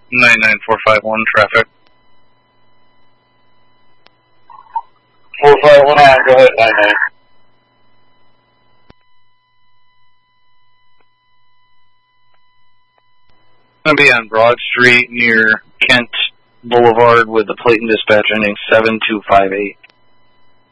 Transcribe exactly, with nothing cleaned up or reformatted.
nine nine four five one, traffic. four five one, go ahead, nine nine. I'm going to be on Broad Street near Kent Boulevard with the plate and dispatch ending seven two five eight.